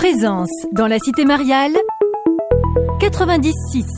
Présence dans la cité mariale 90.6.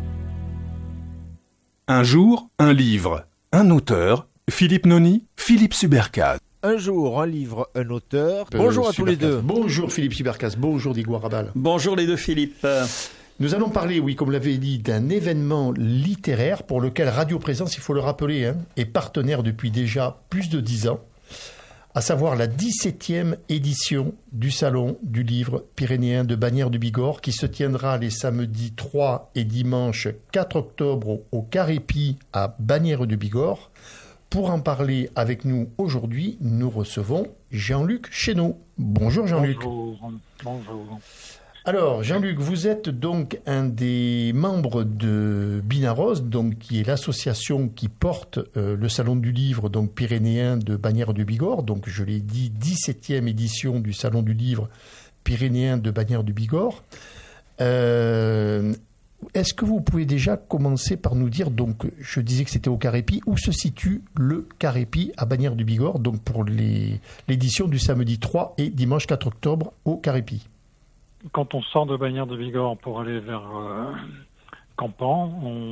Un jour, un livre, un auteur, Philippe Noni, Philippe Subercaz. Un jour, un livre, un auteur. Bonjour à tous les deux. Bonjour Philippe Subercaz, bonjour Diego Rabal. Bonjour les deux Philippe. Nous allons parler, oui, comme l'avait dit, d'un événement littéraire pour lequel Radio Présence, il faut le rappeler, est partenaire depuis déjà plus de 10 ans, à savoir la 17e édition du Salon du Livre Pyrénéen de Bagnères du Bigorre, qui se tiendra les samedis 3 et dimanche 4 octobre au Carépi à Bagnères du Bigorre. Pour en parler avec nous aujourd'hui, nous recevons Jean-Luc Chénaud. Bonjour Jean-Luc. Bonjour. Alors Jean-Luc, vous êtes donc un des membres de Binaros, donc qui est l'association qui porte le Salon du Livre donc pyrénéen de Bagnères du Bigorre. Donc je l'ai dit, 17e édition du Salon du Livre pyrénéen de Bagnères du Bigorre. Est-ce que vous pouvez déjà commencer par nous dire, donc je disais que c'était au Carépi, où se situe le Carépi à Bagnères du Bigorre, donc pour l'édition du samedi 3 et dimanche 4 octobre au Carépi? Quand on sort de Bagnères de Bigorre pour aller vers Campan,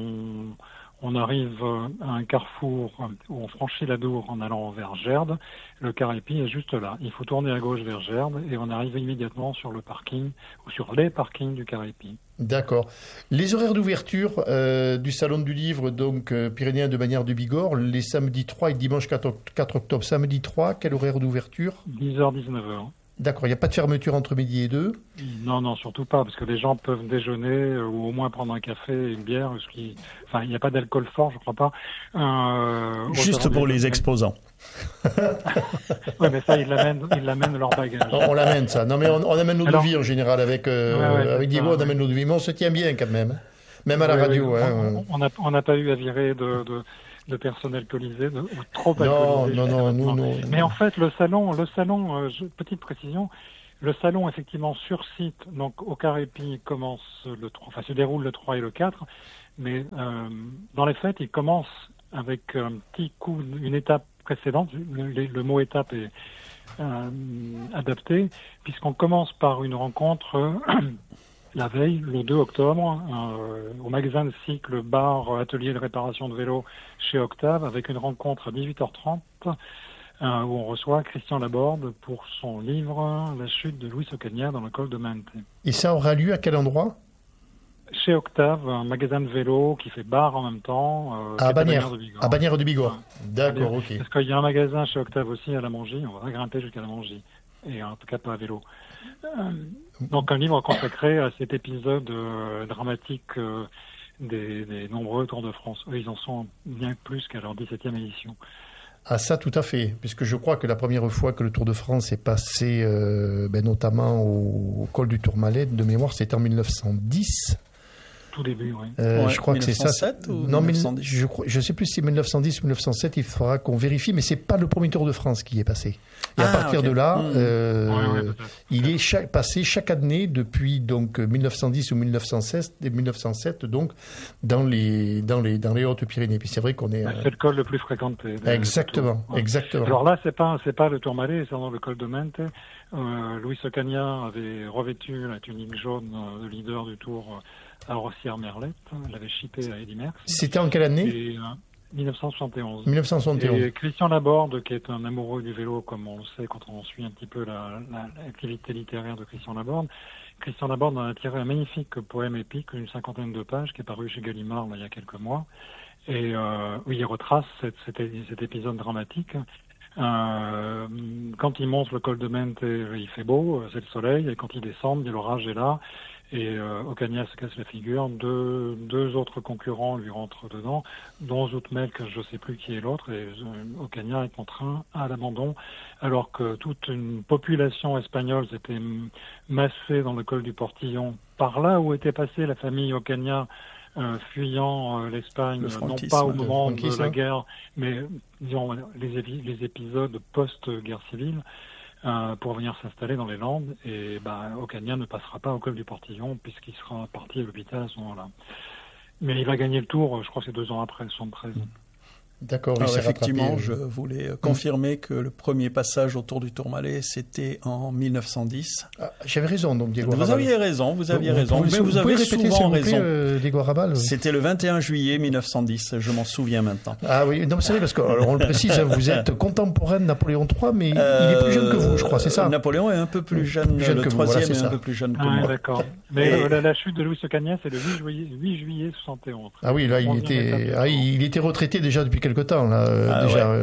on arrive à un carrefour où on franchit la Dour en allant vers Gerde. Le Carépi est juste là. Il faut tourner à gauche vers Gerde et on arrive immédiatement sur le parking ou sur les parkings du Carépi. D'accord. Les horaires d'ouverture du Salon du Livre donc pyrénéen de Bagnères du Bigorre, les samedis 3 et dimanche 4 octobre. Samedi 3, quel horaire d'ouverture? 10h, 19h. D'accord, il n'y a pas de fermeture entre midi et 2? Non, surtout pas, parce que les gens peuvent déjeuner ou au moins prendre un café et une bière. Enfin, il n'y a pas d'alcool fort, je crois pas. Juste pour les exposants. Oui, mais ça, ils l'amènent leur bagage. On l'amène, ça. Non, mais on amène l'eau de vie en général. Avec Diego, on amène l'eau de vie. Mais on se tient bien quand même. Même à la radio. Oui. On n'a pas eu à virer de personnes alcoolisées ou trop alcoolisées. Non. Mais en fait, le salon, petite précision, le salon effectivement sur site, donc au Carépi, se déroule le 3 et le 4, mais dans les faits, il commence avec un petit coup, une étape précédente. Le mot étape est adapté, puisqu'on commence par une rencontre la veille, le 2 octobre, au magasin de cycle, bar, atelier de réparation de vélo chez Octave, avec une rencontre à 18h30, où on reçoit Christian Laborde pour son livre « La chute de Luis Ocaña dans le col de Mente ». Et ça aura lieu à quel endroit? Chez Octave, un magasin de vélo qui fait bar en même temps. À Bagnères du Bigorre. D'accord, ok. Parce qu'il y a un magasin chez Octave aussi à la Mongie, on va grimper jusqu'à la Mongie. Et en tout cas pas à vélo. Donc un livre consacré à cet épisode dramatique des nombreux Tours de France. Eux, ils en sont bien plus qu'à leur 17e édition. Ah ça, tout à fait. Puisque je crois que la première fois que le Tour de France est passé, notamment au col du Tourmalet, de mémoire, c'était en 1910. Tout début, oui. Je crois que c'est ça. Non, je sais plus si c'est 1910 ou 1907. Il faudra qu'on vérifie, mais c'est pas le premier Tour de France qui est passé. Et à partir de là, il est passé chaque année depuis donc 1910 ou 1907 donc dans les Hautes-Pyrénées. Puis c'est vrai qu'on est. C'est le col le plus fréquenté. Exactement. Alors là, c'est pas le Tourmalet, c'est dans le col de Mente. Luis Ocaña avait revêtu la tunique jaune de leader du Tour à Rossière-Merlette. Elle avait chippé à Eddy Merckx. C'était en quelle année? 1971. 1971. Et Christian Laborde, qui est un amoureux du vélo, comme on le sait quand on suit un petit peu l'activité littéraire de Christian Laborde. Christian Laborde a tiré un magnifique poème épique, une 50aine de pages, qui est paru chez Gallimard il y a quelques mois, et où il retrace cet épisode dramatique. Quand il monte le col de Mente, il fait beau, c'est le soleil, et quand il descend, l'orage est là, et Ocaña se casse la figure. Deux autres concurrents lui rentrent dedans, dont Zoutmelk, je ne sais plus qui est l'autre, et Ocaña est contraint à l'abandon, alors que toute une population espagnole s'était massée dans le col du Portillon, par là où était passée la famille Ocaña, fuyant l'Espagne, non pas au moment de la guerre, mais disons les épisodes post-guerre civile, pour venir s'installer dans les Landes. Et Ocaña ne passera pas au col du Portillon puisqu'il sera parti à l'hôpital à ce moment-là. Mais il va gagner le Tour, je crois que c'est 2 ans après, 73. D'accord, Alors effectivement, je voulais confirmer que le premier passage autour du Tourmalet, c'était en 1910. Ah, j'avais raison, donc Diego Vous Arrabal. aviez raison, mais vous avez Vous pouvez répéter, souvent s'il vous plaît, raison. Diego Arrabal. C'était le 21 juillet 1910, je m'en souviens maintenant. Ah oui, non, c'est vrai, parce qu'on le précise, vous êtes contemporain de Napoléon III, mais il est plus jeune que vous, je crois, c'est ça? Napoléon est un peu plus jeune, que le vous, troisième voilà, c'est est un ça. peu plus jeune que Ah, moi. d'accord. Mais la chute de Louis Ocaña, c'est le 8 juillet 71. Ah oui, là, il était retraité déjà depuis quelque temps, là,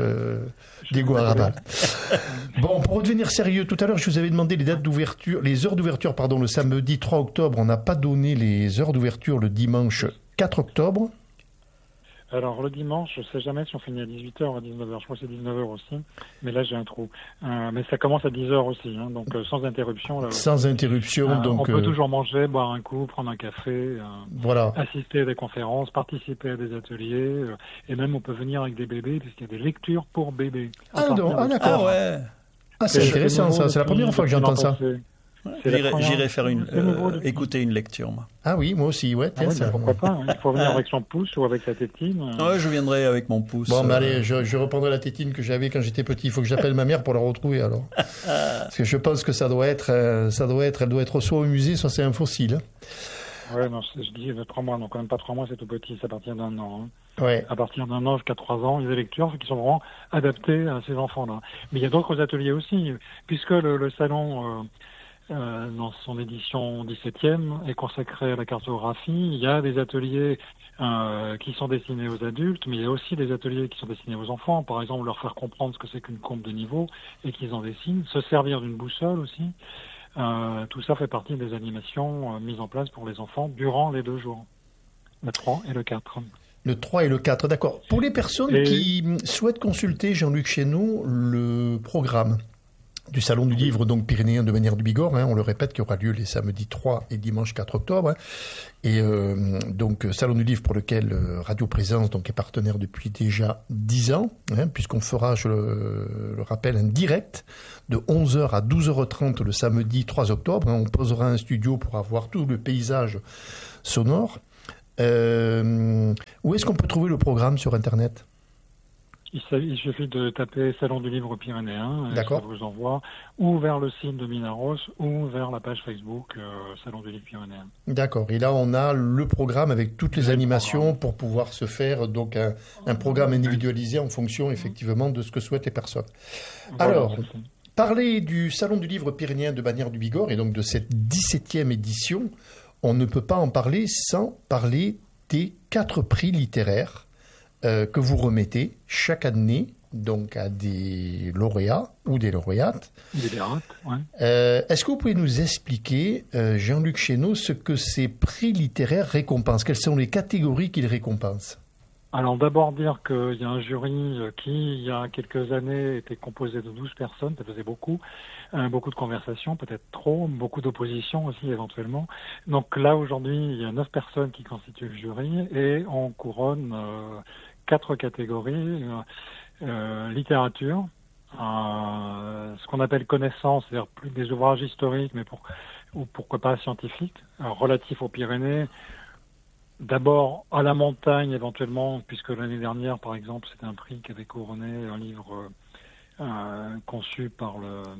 Diego Arrabal. Bon, pour redevenir sérieux, tout à l'heure, je vous avais demandé les heures d'ouverture, le samedi 3 octobre. On n'a pas donné les heures d'ouverture le dimanche 4 octobre. Alors, le dimanche, je ne sais jamais si on finit à 18h ou à 19h. Je crois que c'est 19h aussi. Mais là, j'ai un trou. Mais ça commence à 10h aussi. Donc, sans interruption. Là, sans interruption. Donc, on peut toujours manger, boire un coup, prendre un café, voilà. assister à des conférences, participer à des ateliers. Et même, on peut venir avec des bébés, puisqu'il y a des lectures pour bébés. D'accord. Ah ouais. Ah, c'est intéressant, ça. C'est la première fois que j'entends ça. J'irai faire écouter une lecture, moi. Ah oui, moi aussi, ouais. Tiens, ça... Pourquoi pas, il faut venir avec son pouce ou avec sa tétine. Ouais, je viendrai avec mon pouce. Bon, mais allez, je reprendrai la tétine que j'avais quand j'étais petit. Il faut que j'appelle ma mère pour la retrouver, alors. Parce que je pense que elle doit être soit au musée, soit c'est un fossile. Ouais, non, je dis 3 mois, donc quand même pas 3 mois, c'est tout petit, c'est à partir d'un an. Ouais. À partir d'un an jusqu'à 3 ans, il y a des lectures qui sont vraiment adaptées à ces enfants-là. Mais il y a d'autres ateliers aussi, puisque le salon... dans son édition 17e, est consacré à la cartographie. Il y a des ateliers qui sont destinés aux adultes, mais il y a aussi des ateliers qui sont destinés aux enfants. Par exemple, leur faire comprendre ce que c'est qu'une courbe de niveau et qu'ils en dessinent. Se servir d'une boussole aussi. Tout ça fait partie des animations mises en place pour les enfants durant les 2 jours, le 3 et le 4. Le 3 et le 4, d'accord. Pour les personnes qui souhaitent consulter, Jean-Luc Chénaud, le programme du Salon du Livre, donc pyrénéen de Bagnères du Bigorre, on le répète, qui aura lieu les samedis 3 et dimanche 4 octobre. Et donc, Salon du Livre pour lequel Radio Présence donc, est partenaire depuis déjà 10 ans, puisqu'on fera, je le rappelle, un direct de 11h à 12h30 le samedi 3 octobre. On posera un studio pour avoir tout le paysage sonore. Où est-ce qu'on peut trouver le programme sur Internet ? Il suffit de taper Salon du Livre pyrénéen, et ça vous envoie ou vers le site de Minaros ou vers la page Facebook Salon du Livre pyrénéen. D'accord. Et là, on a le programme avec toutes les animations pour pouvoir se faire donc un programme individualisé en fonction effectivement de ce que souhaitent les personnes. Voilà, alors, parler du Salon du Livre pyrénéen de Bagnères du Bigorre et donc de cette 17e édition, on ne peut pas en parler sans parler des 4 prix littéraires que vous remettez chaque année donc à des lauréats ou des lauréates. Des lauréates, oui. Est-ce que vous pouvez nous expliquer, Jean-Luc Chénaud, ce que ces prix littéraires récompensent ? Quelles sont les catégories qu'ils récompensent ? Alors d'abord dire qu'il y a un jury qui, il y a quelques années, était composé de 12 personnes, ça faisait beaucoup de conversations, peut-être trop, beaucoup d'oppositions aussi éventuellement. Donc là aujourd'hui, il y a 9 personnes qui constituent le jury et on couronne 4 catégories. Littérature, ce qu'on appelle connaissance, c'est-à-dire plus des ouvrages historiques, mais pourquoi pas scientifiques, relatifs aux Pyrénées. D'abord à la montagne éventuellement, puisque l'année dernière, par exemple, c'était un prix qui avait couronné un livre conçu par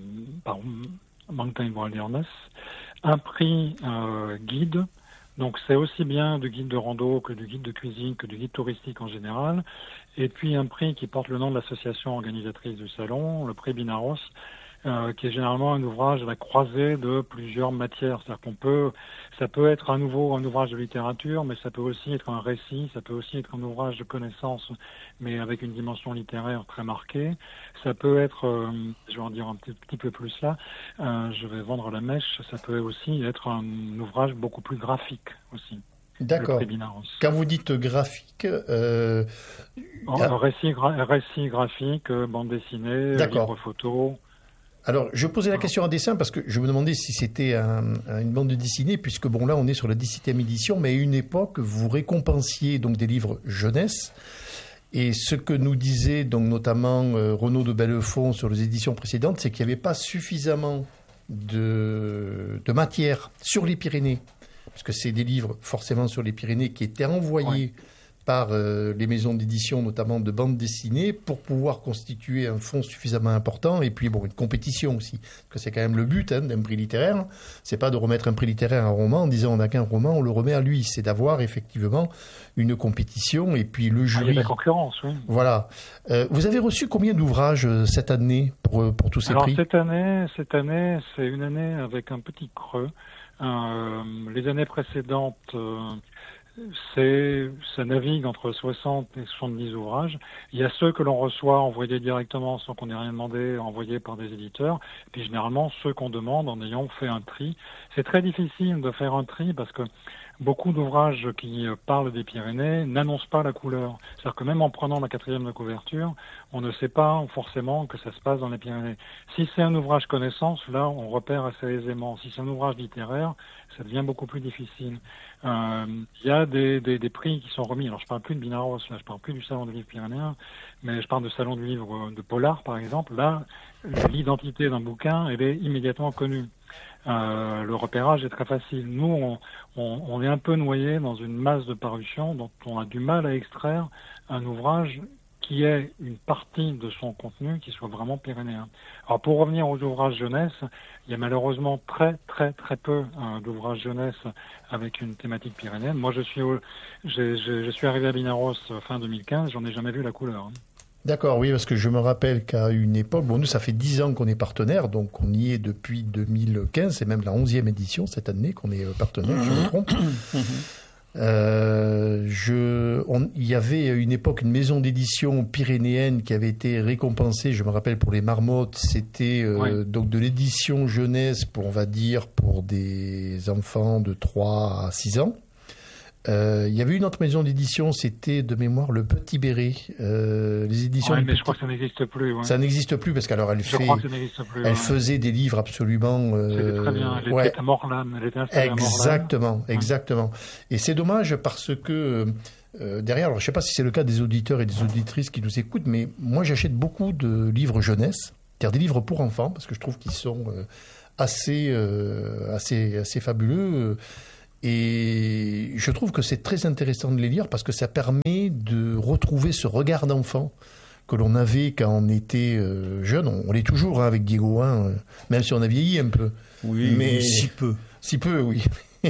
Mountain Wilderness. Un prix guide. Donc c'est aussi bien du guide de rando que du guide de cuisine, que du guide touristique en général. Et puis un prix qui porte le nom de l'association organisatrice du salon, le prix Binaros, qui est généralement un ouvrage à la croisée de plusieurs matières. C'est-à-dire ça peut être un ouvrage de littérature, mais ça peut aussi être un récit, ça peut aussi être un ouvrage de connaissance, mais avec une dimension littéraire très marquée. Ça peut être, je vais en dire un petit peu plus là, je vais vendre la mèche, ça peut aussi être un ouvrage beaucoup plus graphique aussi. D'accord. Quand vous dites graphique... récit graphique, bande dessinée, livre photo... Alors, je posais la question en dessin parce que je me demandais si c'était une bande dessinée, puisque bon, là, on est sur la 17e édition, mais à une époque, vous récompensiez donc des livres jeunesse. Et ce que nous disait donc notamment Renaud de Bellefond sur les éditions précédentes, c'est qu'il n'y avait pas suffisamment de matière sur les Pyrénées, parce que c'est des livres forcément sur les Pyrénées qui étaient envoyés par les maisons d'édition, notamment de bande dessinée, pour pouvoir constituer un fonds suffisamment important. Et puis, une compétition aussi. Parce que c'est quand même le but d'un prix littéraire. C'est pas de remettre un prix littéraire à un roman en disant on n'a qu'un roman, on le remet à lui. C'est d'avoir effectivement une compétition et puis le jury. Il y a de la concurrence, oui. Voilà. Vous avez reçu combien d'ouvrages cette année pour tous ces prix ? Cette année, c'est une année avec un petit creux. Les années précédentes, ça navigue entre 60 et 70 ouvrages. Il y a ceux que l'on reçoit envoyés directement sans qu'on ait rien demandé, envoyés par des éditeurs. Puis généralement, ceux qu'on demande en ayant fait un tri. C'est très difficile de faire un tri parce que beaucoup d'ouvrages qui parlent des Pyrénées n'annoncent pas la couleur. C'est-à-dire que même en prenant la 4e de couverture, on ne sait pas forcément que ça se passe dans les Pyrénées. Si c'est un ouvrage connaissance, là, on repère assez aisément. Si c'est un ouvrage littéraire, ça devient beaucoup plus difficile. Il y a des prix qui sont remis. Alors, je parle plus de Binaros, là, je parle plus du Salon du livre pyrénéen, mais je parle du Salon du livre de Polar, par exemple. Là, l'identité d'un bouquin, elle est immédiatement connue. Le repérage est très facile. Nous, on est un peu noyé dans une masse de parutions dont on a du mal à extraire un ouvrage qui ait une partie de son contenu qui soit vraiment pyrénéen. Alors pour revenir aux ouvrages jeunesse, il y a malheureusement très très très peu d'ouvrages jeunesse avec une thématique pyrénéenne. Moi je suis arrivé à Binaros fin 2015, j'en ai jamais vu la couleur. D'accord, oui, parce que je me rappelle qu'à une époque, nous ça fait 10 ans qu'on est partenaire, donc on y est depuis 2015, c'est même la 11e édition cette année qu'on est partenaire, je me trompe. Il y avait à une époque une maison d'édition pyrénéenne qui avait été récompensée, je me rappelle pour les Marmottes, c'était donc de l'édition jeunesse pour, on va dire, pour des enfants de 3 à 6 ans. Il y avait une autre maison d'édition, c'était de mémoire le Petit Béret. Les éditions. Oui, mais je crois que ça n'existe plus. Ouais. Ça n'existe plus parce qu'alors elle faisait des livres absolument. C'était très bien. Elle était à Morlan. Elle était installée à Morlan. Exactement. Et c'est dommage parce que derrière, alors je sais pas si c'est le cas des auditeurs et des auditrices qui nous écoutent, mais moi j'achète beaucoup de livres jeunesse, c'est-à-dire des livres pour enfants, parce que je trouve qu'ils sont assez fabuleux. Et je trouve que c'est très intéressant de les lire parce que ça permet de retrouver ce regard d'enfant que l'on avait quand on était jeune. On l'est toujours avec Diego, même si on a vieilli un peu. Oui, mais si peu. Si peu, oui.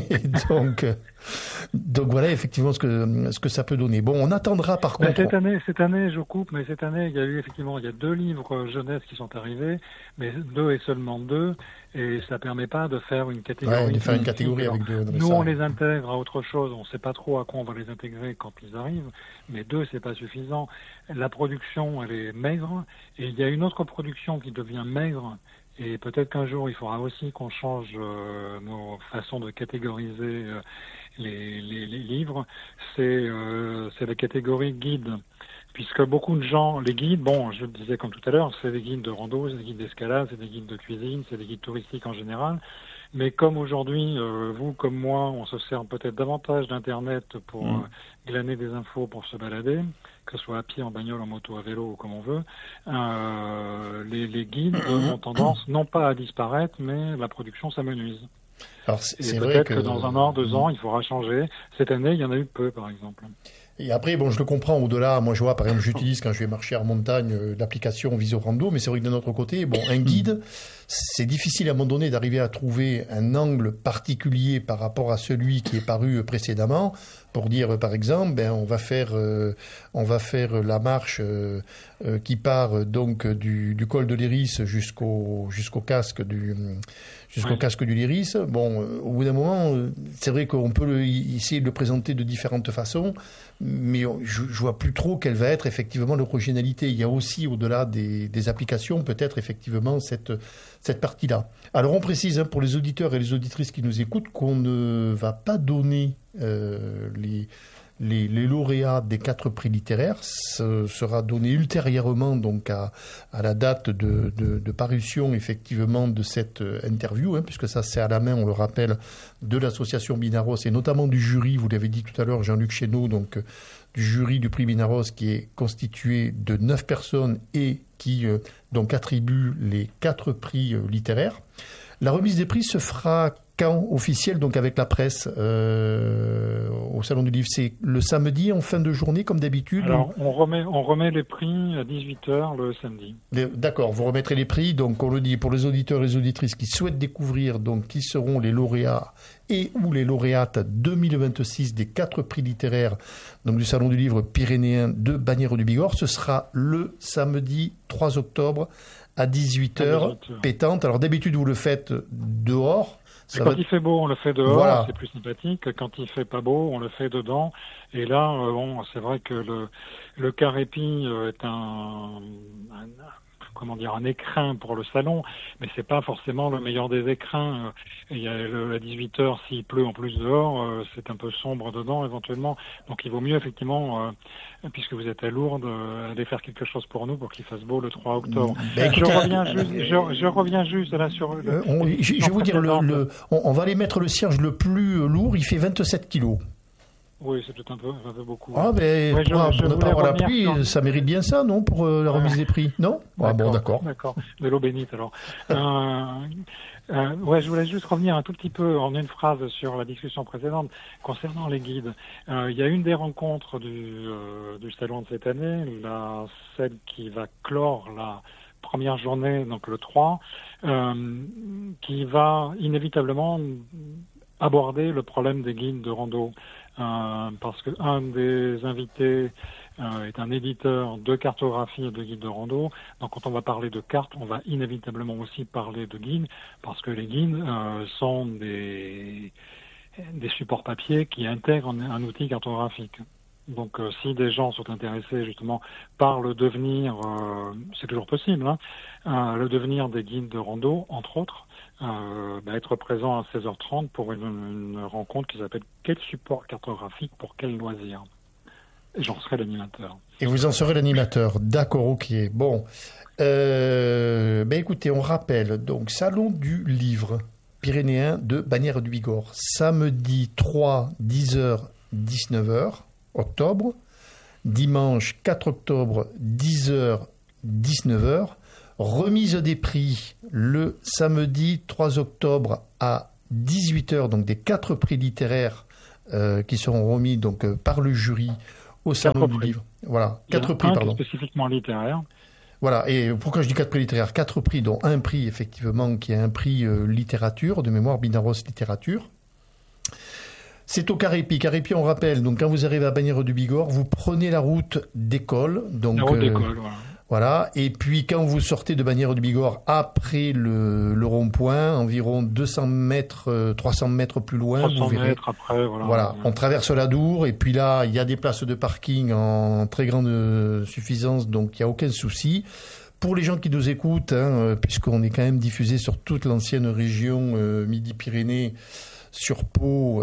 Donc voilà effectivement ce que ça peut donner. Bon, on attendra par contre. Cette année, je coupe, mais cette année, il y a 2 livres jeunesse qui sont arrivés, mais 2 et seulement 2, et ça permet pas de faire une catégorie. De faire une catégorie avec 2. Nous, on les intègre à autre chose, on sait pas trop à quoi on va les intégrer quand ils arrivent, mais 2, c'est pas suffisant. La production, elle est maigre, et il y a une autre production qui devient maigre. Et peut-être qu'un jour, il faudra aussi qu'on change nos façons de catégoriser les livres. C'est la catégorie guide. Puisque beaucoup de gens, les guides, je le disais comme tout à l'heure, c'est des guides de rando, c'est des guides d'escalade, c'est des guides de cuisine, c'est des guides touristiques en général. Mais comme aujourd'hui, vous comme moi, on se sert peut-être davantage d'Internet pour glaner des infos pour se balader, que ce soit à pied, en bagnole, en moto, à vélo ou comme on veut, les guides ont tendance non pas à disparaître, mais la production s'amenuise. Alors c'est vrai que dans 1 an, 2 ans, il faudra changer. Cette année, il y en a eu peu, par exemple. Et après, je le comprends au-delà. Moi, je vois, par exemple, j'utilise quand je vais marcher en montagne l'application Visorando, mais c'est vrai que d'un autre côté, un guide, c'est difficile à un moment donné d'arriver à trouver un angle particulier par rapport à celui qui est paru précédemment pour dire, par exemple, on va faire la marche qui part donc du col de l'Iris jusqu'au casque du Liris. Au bout d'un moment, c'est vrai qu'on peut essayer de le présenter de différentes façons, mais je vois plus trop quelle va être effectivement l'originalité. Il y a aussi, au-delà des applications, peut-être effectivement cette partie-là. Alors on précise pour les auditeurs et les auditrices qui nous écoutent qu'on ne va pas donner les lauréats des 4 prix littéraires. Ce sera donné ultérieurement donc à la date de parution effectivement de cette interview, puisque ça c'est à la main, on le rappelle, de l'association Binaros et notamment du jury, vous l'avez dit tout à l'heure, Jean-Luc Chénaud, donc du jury du prix Binaros qui est constitué de 9 personnes et qui donc attribue les 4 prix littéraires. La remise des prix se fera quand officiel, donc avec la presse au Salon du Livre? C'est le samedi en fin de journée, comme d'habitude? Alors, on remet les prix à 18h le samedi. D'accord, vous remettrez les prix. Donc, on le dit pour les auditeurs et les auditrices qui souhaitent découvrir donc qui seront les lauréats et ou les lauréates 2026 des 4 prix littéraires donc du Salon du Livre pyrénéen de Bagnères-du-Bigorre. Ce sera le samedi 3 octobre à 18h, pétante. Alors, d'habitude, vous le faites dehors. Quand il fait beau, on le fait dehors, voilà. C'est plus sympathique. Quand il fait pas beau, on le fait dedans. Et là, c'est vrai que le Carépi est un écrin pour le salon, mais c'est pas forcément le meilleur des écrins. Il y a à 18h, s'il pleut en plus dehors, c'est un peu sombre dedans éventuellement. Donc il vaut mieux effectivement, puisque vous êtes à Lourdes, aller faire quelque chose pour nous pour qu'il fasse beau le 3 octobre. Je reviens juste là sur le... je vais vous dire, on va aller mettre le cierge le plus lourd, il fait 27 kilos. Oui, c'est peut-être un peu beaucoup. Ah, mais pour ne pas avoir la pluie, ça mérite bien ça, non, pour la remise des prix, non? D'accord. De l'eau bénite, alors. Je voulais juste revenir un tout petit peu en une phrase sur la discussion précédente concernant les guides. Il y a une des rencontres du salon de cette année, celle qui va clore la première journée, donc le 3, qui va inévitablement aborder le problème des guides de rando. Parce que un des invités est un éditeur de cartographie et de guides de rando. Donc quand on va parler de cartes, on va inévitablement aussi parler de guides, parce que les guides sont des supports papier qui intègrent un outil cartographique. Donc si des gens sont intéressés justement par le devenir, c'est toujours possible, le devenir des guides de rando, entre autres, être présent à 16h30 pour une rencontre qui s'appelle « Quel support cartographique pour quel loisir ?» Et j'en serai l'animateur. Et vous en serez l'animateur, d'accord, ok. Bon, écoutez, on rappelle, donc Salon du Livre pyrénéen de Bagnères-du-Bigorre, samedi 3, 10h, 19h, octobre, dimanche 4 octobre, 10h, 19h, remise des prix le samedi 3 octobre à 18h, donc des 4 prix littéraires qui seront remis donc par le jury au Salon du Livre. Voilà, 4 prix, pardon. Spécifiquement littéraire. Voilà, et pourquoi je dis 4 prix littéraires? 4 prix, dont un prix, effectivement, qui est un prix littérature, de mémoire Binaros Littérature. C'est au Carépi. Carépi, on rappelle, donc quand vous arrivez à Bagnères-du-Bigorre, vous prenez la route d'école. Donc, la route d'école, voilà. Voilà, et puis quand vous sortez de Bagnères-du-Bigorre, après le rond-point, environ 200 mètres, 300 mètres plus loin, 300 vous verrez. Mètres après, voilà. Voilà, on traverse la Dour, et puis là, il y a des places de parking en très grande suffisance, donc il n'y a aucun souci. Pour les gens qui nous écoutent, puisqu'on est quand même diffusé sur toute l'ancienne région Midi-Pyrénées, sur Pau,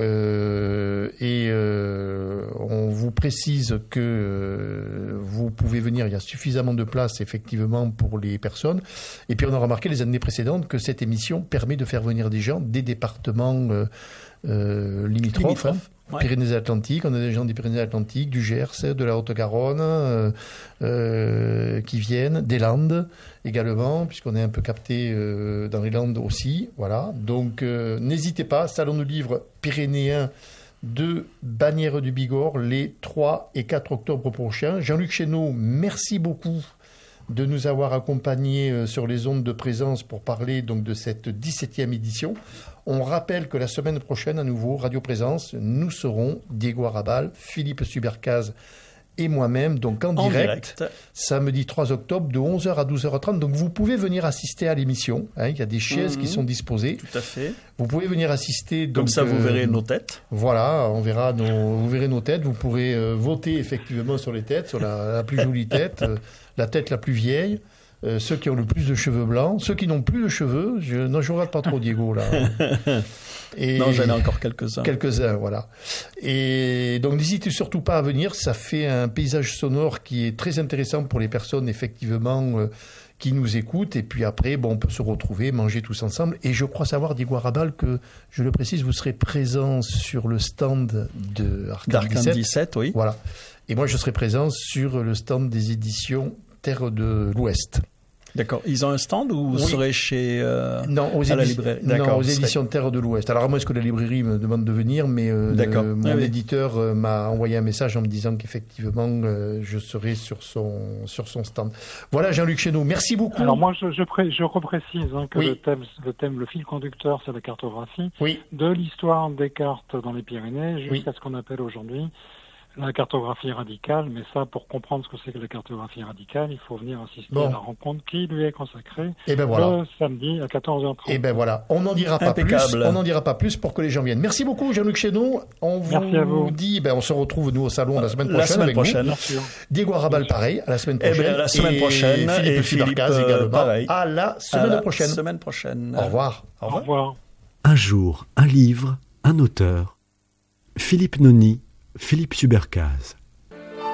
on vous précise que vous pouvez venir, il y a suffisamment de place effectivement pour les personnes. Et puis on a remarqué les années précédentes que cette émission permet de faire venir des gens des départements limitrophes. Ouais. Pyrénées-Atlantiques, on a des gens des Pyrénées-Atlantiques, du Gers, de la Haute-Garonne, qui viennent, des Landes également, puisqu'on est un peu capté dans les Landes aussi. Voilà. Donc n'hésitez pas, Salon du Livre pyrénéen de Bagnères-du-Bigorre, les 3 et 4 octobre prochains. Jean-Luc Chénaud, merci beaucoup de nous avoir accompagnés sur les ondes de présence pour parler donc de cette 17e édition. On rappelle que la semaine prochaine, à nouveau, Radio Présence, nous serons Diego Arrabal, Philippe Subercaz et moi-même, donc en direct, samedi 3 octobre, de 11h à 12h30. Donc vous pouvez venir assister à l'émission. Il y a des chaises qui sont disposées. Tout à fait. Vous pouvez venir assister. Donc, comme ça, vous verrez nos têtes. Voilà, vous verrez nos têtes. Vous pourrez voter effectivement sur les têtes, sur la plus jolie tête, la tête la plus vieille. Ceux qui ont le plus de cheveux blancs, ceux qui n'ont plus de cheveux, je regarde pas trop Diego là. Non, j'en ai encore quelques-uns. Quelques-uns, voilà. Et donc n'hésitez surtout pas à venir, ça fait un paysage sonore qui est très intéressant pour les personnes effectivement qui nous écoutent. Et puis après, on peut se retrouver, manger tous ensemble. Et je crois savoir, Diego Arrabal, que, je le précise, vous serez présent sur le stand d'Arcane 17, oui. Voilà. Et moi, je serai présent sur le stand des éditions Terre de l'Ouest. D'accord. Ils ont un stand ou vous serez chez non, à la librairie? Non, aux éditions Terre de l'Ouest. Alors, à moins que la librairie me demande de venir, mais mon éditeur m'a envoyé un message en me disant qu'effectivement, je serai sur son stand. Voilà, Jean-Luc Chéneau, merci beaucoup. Alors moi, je reprécise que le fil conducteur, c'est la cartographie de l'histoire des cartes dans les Pyrénées jusqu'à ce qu'on appelle aujourd'hui la cartographie radicale. Mais ça, pour comprendre ce que c'est que la cartographie radicale, il faut venir assister à la rencontre qui lui est consacrée le samedi à 14h30. Et ben voilà, on n'en dira pas plus. On n'en dira pas plus pour que les gens viennent. Merci beaucoup, Jean-Luc Chéneau. Merci à vous. Dit, on se retrouve nous au salon la semaine prochaine. Vous. Diego Arrabal, pareil, à la semaine prochaine. La semaine prochaine. Et Philippe Subercaz également. Pareil. À la semaine prochaine. Au revoir. Au revoir. Un jour, un livre, un auteur. Philippe Noni, Philippe Subercaz.